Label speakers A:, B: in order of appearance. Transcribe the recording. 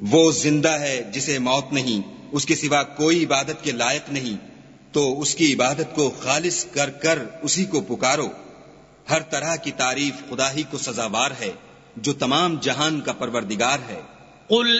A: वो जिंदा है जिसे मौत नहीं, उसके सिवा कोई इबादत के लायक नहीं, तो उसकी इबादत को खालिस कर कर उसी को पुकारो। हर तरह की तारीफ खुदा ही को सजावार है, जो तमाम जहान का परवरदिगार है।
B: कुल